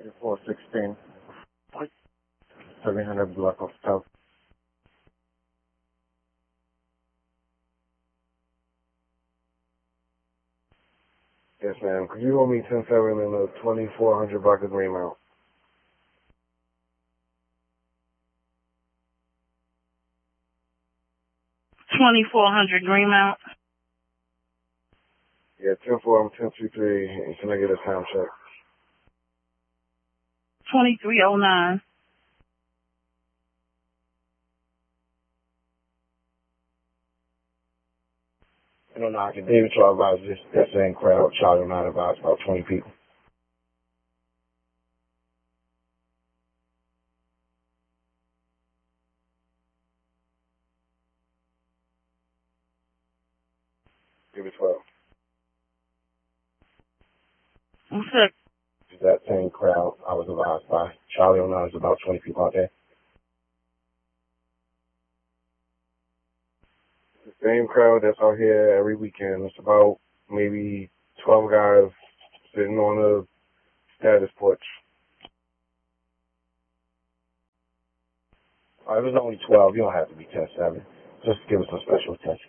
416, 700 block of South. Yes, ma'am. Could you hold me 10-7 in the 2400 block of Greenmount? 2400 Greenmount. Yeah, 10-4, I'm 10-3-3. And can I get a time check? 2309. I don't know. I can David Charles advise this. That same crowd. Charlie and I advise about 20 people. Give it 12. What's that? That same crowd I was advised by. Charlie and I is about 20 people out there. The same crowd that's out here every weekend. It's about maybe 12 guys sitting on a status porch. It was only 12. You don't have to be 10-7. Just give us some special attention.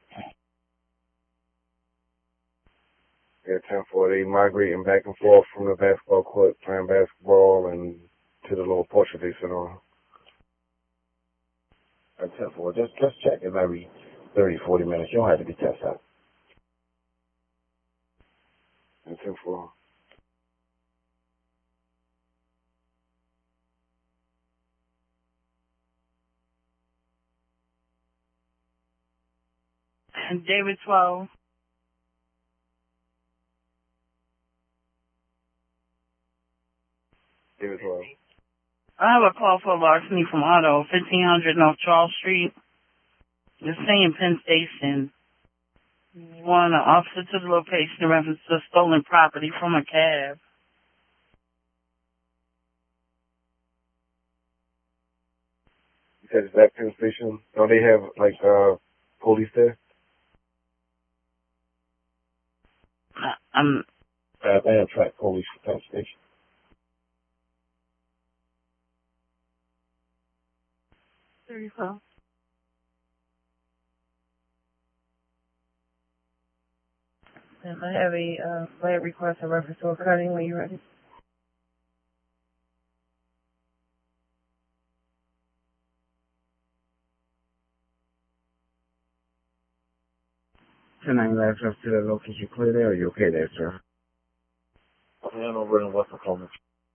Yeah, 10-4. They migrating back and forth from the basketball court, playing basketball, and to the little porch that they sit on. At 10-4. Just check it every 30, 40 minutes. You don't have to be 10-7. And 10-4. And David 12. David 12. I have a call for larceny from Otto, 1500 North Charles Street. The same Penn Station. Want an officer to the location in reference to stolen property from a cab. You said it's at Penn Station? Don't they have, like, police there? Amtrak police at Penn Station. $34. And I have a flight request in reference to a cutting when you're ready. Can I have access to the location clear there? Are you okay there, sir? I'm over in West Oklahoma.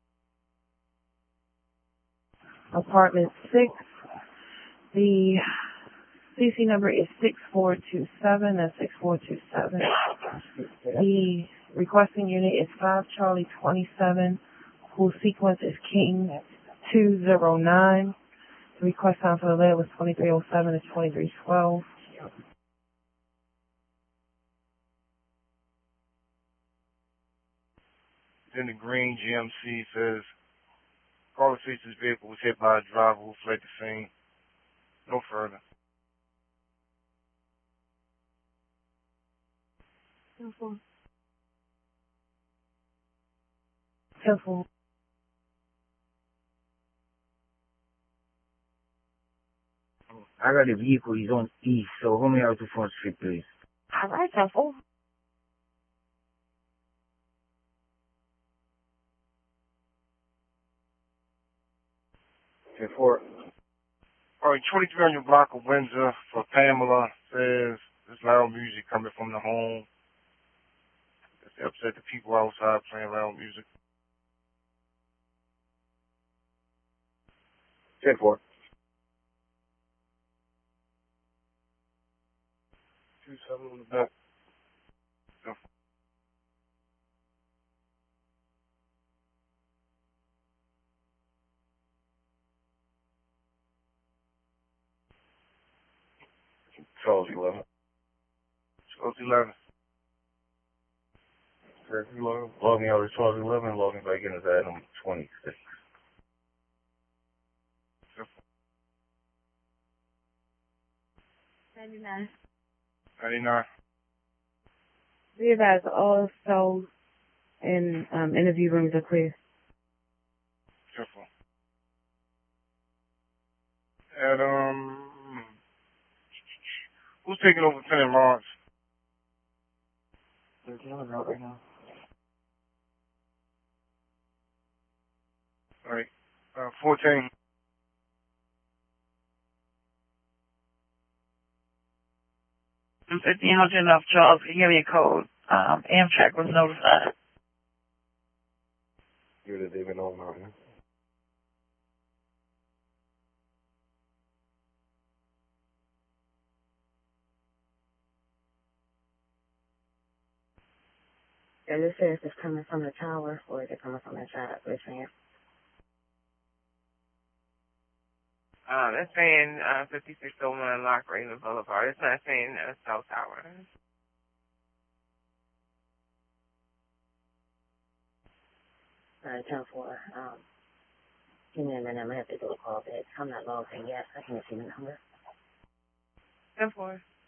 Apartment 6. The CC number is 6427. That's 6427. The requesting unit is 5 Charlie 27, whose sequence is King 209. The request time for the lead was 2307 to 2312. Then the green GMC says, caller features vehicle was hit by a driver who fled the scene. No further. Careful. I got a vehicle, he's on east, so hold me out to Front Street, please. All right, careful. Okay, 4. All right, 2300 block of Windsor for Pamela says there's loud music coming from the home. It's upset the people outside playing loud music. 10-4. 27 on the back. Charles 11. Charles 11. Logging out of Charles 11, logging back in as Adam 26. 99. 99. We advise all cells and interview rooms are clear. Who's taking over Lieutenant Lawrence? They're dealing out right now. All right. 14. I'm 1500 North Charles. Can you give me a code? Amtrak was notified. Give it a David on now, yeah. Does it say if it's coming from the tower or is it coming from inside? It's saying. It's saying 5601 Lock Raven Boulevard. It's not saying South Tower. All right, 10-4. Give me a minute. I'm going to have to do a call back. I'm not logged in yet. I can't see the number. 10-4.